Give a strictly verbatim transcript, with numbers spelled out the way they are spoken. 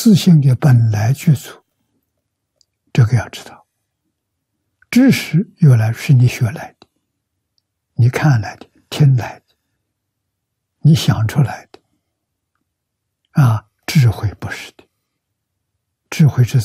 自性的本来具足，这个要知道。知识原来是你学来的，你看来的，听来的，你想出来的，啊，智慧不是的，智慧是